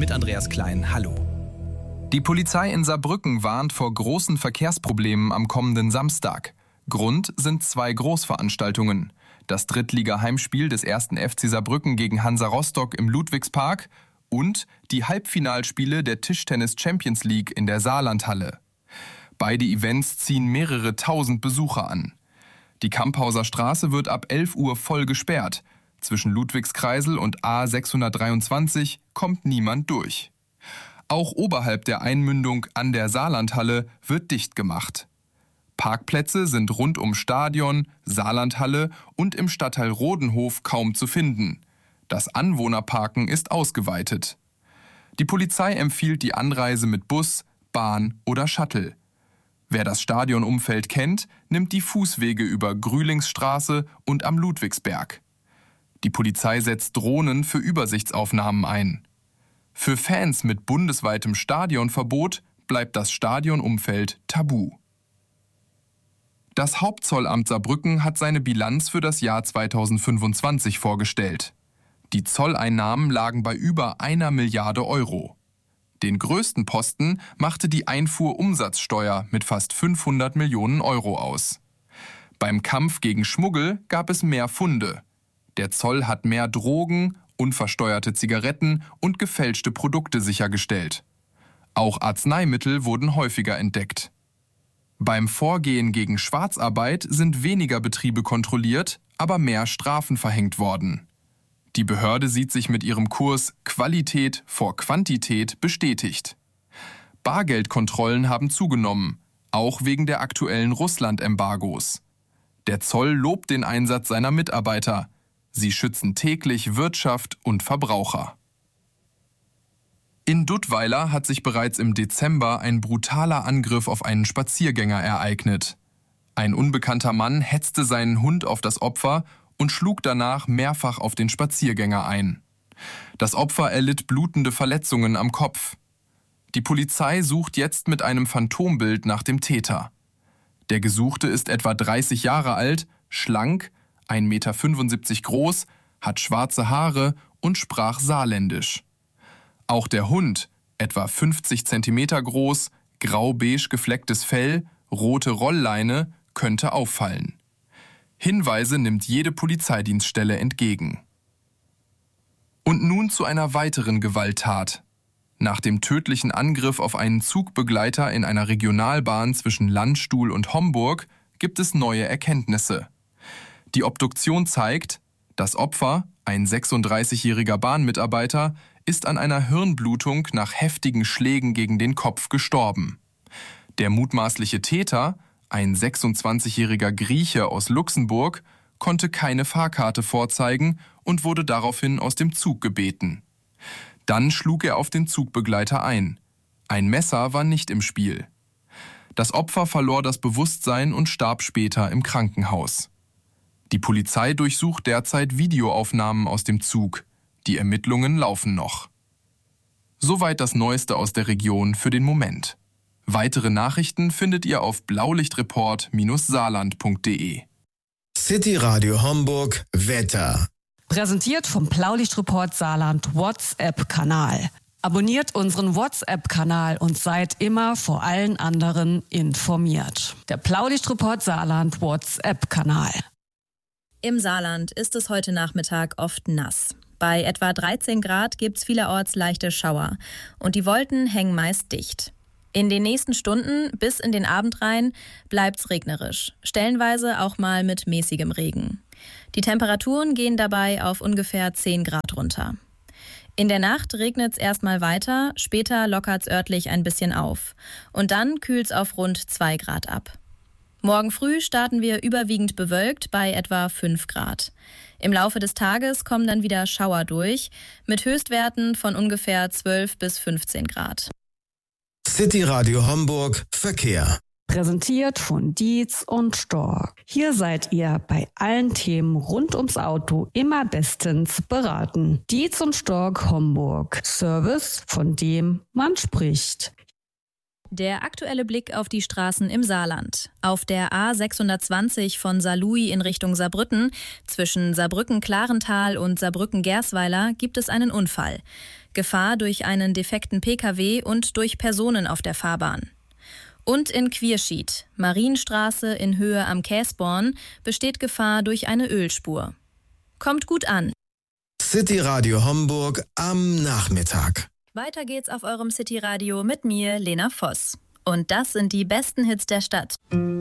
mit Andreas Klein. Hallo. Die Polizei in Saarbrücken warnt vor großen Verkehrsproblemen am kommenden Samstag. Grund sind 2 Großveranstaltungen. Das Drittliga-Heimspiel des 1. FC Saarbrücken gegen Hansa Rostock im Ludwigspark und die Halbfinalspiele der Tischtennis Champions League in der Saarlandhalle. Beide Events ziehen mehrere tausend Besucher an. Die Kamphauser Straße wird ab 11 Uhr voll gesperrt. Zwischen Ludwigskreisel und A 623 kommt niemand durch. Auch oberhalb der Einmündung an der Saarlandhalle wird dicht gemacht. Parkplätze sind rund um Stadion, Saarlandhalle und im Stadtteil Rodenhof kaum zu finden. Das Anwohnerparken ist ausgeweitet. Die Polizei empfiehlt die Anreise mit Bus, Bahn oder Shuttle. Wer das Stadionumfeld kennt, nimmt die Fußwege über Grühlingsstraße und am Ludwigsberg. Die Polizei setzt Drohnen für Übersichtsaufnahmen ein. Für Fans mit bundesweitem Stadionverbot bleibt das Stadionumfeld tabu. Das Hauptzollamt Saarbrücken hat seine Bilanz für das Jahr 2025 vorgestellt. Die Zolleinnahmen lagen bei über 1 Milliarde Euro. Den größten Posten machte die Einfuhrumsatzsteuer mit fast 500 Millionen Euro aus. Beim Kampf gegen Schmuggel gab es mehr Funde. Der Zoll hat mehr Drogen, unversteuerte Zigaretten und gefälschte Produkte sichergestellt. Auch Arzneimittel wurden häufiger entdeckt. Beim Vorgehen gegen Schwarzarbeit sind weniger Betriebe kontrolliert, aber mehr Strafen verhängt worden. Die Behörde sieht sich mit ihrem Kurs Qualität vor Quantität bestätigt. Bargeldkontrollen haben zugenommen, auch wegen der aktuellen Russland-Embargos. Der Zoll lobt den Einsatz seiner Mitarbeiter. Sie schützen täglich Wirtschaft und Verbraucher. In Duttweiler hat sich bereits im Dezember ein brutaler Angriff auf einen Spaziergänger ereignet. Ein unbekannter Mann hetzte seinen Hund auf das Opfer und schlug danach mehrfach auf den Spaziergänger ein. Das Opfer erlitt blutende Verletzungen am Kopf. Die Polizei sucht jetzt mit einem Phantombild nach dem Täter. Der Gesuchte ist etwa 30 Jahre alt, schlank, 1,75 Meter groß, hat schwarze Haare und sprach saarländisch. Auch der Hund, etwa 50 Zentimeter groß, grau-beige geflecktes Fell, rote Rollleine, könnte auffallen. Hinweise nimmt jede Polizeidienststelle entgegen. Und nun zu einer weiteren Gewalttat. Nach dem tödlichen Angriff auf einen Zugbegleiter in einer Regionalbahn zwischen Landstuhl und Homburg gibt es neue Erkenntnisse. Die Obduktion zeigt, das Opfer, ein 36-jähriger Bahnmitarbeiter, ist an einer Hirnblutung nach heftigen Schlägen gegen den Kopf gestorben. Der mutmaßliche Täter, ein 26-jähriger Grieche aus Luxemburg, konnte keine Fahrkarte vorzeigen und wurde daraufhin aus dem Zug gebeten. Dann schlug er auf den Zugbegleiter ein. Ein Messer war nicht im Spiel. Das Opfer verlor das Bewusstsein und starb später im Krankenhaus. Die Polizei durchsucht derzeit Videoaufnahmen aus dem Zug. Die Ermittlungen laufen noch. Soweit das Neueste aus der Region für den Moment. Weitere Nachrichten findet ihr auf blaulichtreport-saarland.de. City Radio Homburg Wetter. Präsentiert vom Blaulichtreport Saarland WhatsApp-Kanal. Abonniert unseren WhatsApp-Kanal und seid immer vor allen anderen informiert. Der Blaulichtreport Saarland WhatsApp-Kanal. Im Saarland ist es heute Nachmittag oft nass. Bei etwa 13 Grad gibt es vielerorts leichte Schauer und die Wolken hängen meist dicht. In den nächsten Stunden bis in den Abend rein bleibt's regnerisch, stellenweise auch mal mit mäßigem Regen. Die Temperaturen gehen dabei auf ungefähr 10 Grad runter. In der Nacht regnet's erstmal weiter, später lockert's örtlich ein bisschen auf und dann kühlt's auf rund 2 Grad ab. Morgen früh starten wir überwiegend bewölkt bei etwa 5 Grad. Im Laufe des Tages kommen dann wieder Schauer durch, mit Höchstwerten von ungefähr 12 bis 15 Grad. City Radio Homburg Verkehr. Präsentiert von Dietz und Stork. Hier seid ihr bei allen Themen rund ums Auto immer bestens beraten. Dietz und Stork Homburg. Service, von dem man spricht. Der aktuelle Blick auf die Straßen im Saarland. Auf der A620 von Saarlouis in Richtung Saarbrücken, zwischen Saarbrücken-Klarental und Saarbrücken-Gersweiler, gibt es einen Unfall. Gefahr durch einen defekten Pkw und durch Personen auf der Fahrbahn. Und in Quierschied, Marienstraße in Höhe am Käsborn, besteht Gefahr durch eine Ölspur. Kommt gut an. City Radio Homburg am Nachmittag. Weiter geht's auf eurem City Radio mit mir, Lena Voss. Und das sind die besten Hits der Stadt.